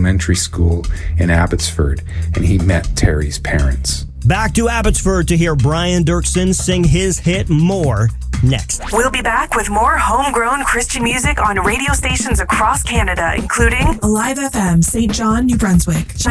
Elementary School in Abbotsford, and he met Terry's parents. Back to Abbotsford to hear Brian Dirksen sing his hit More next. We'll be back with more homegrown Christian music on radio stations across Canada, including Alive FM, St. John, New Brunswick.